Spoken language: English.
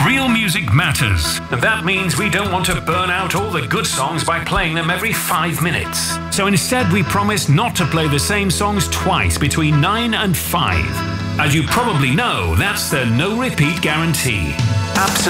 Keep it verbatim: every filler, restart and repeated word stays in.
Real music matters, and that means we don't want to burn out all the good songs by playing them every five minutes. So instead, we promise not to play the same songs twice between nine and five. As you probably know, that's the no repeat guarantee. Absolutely.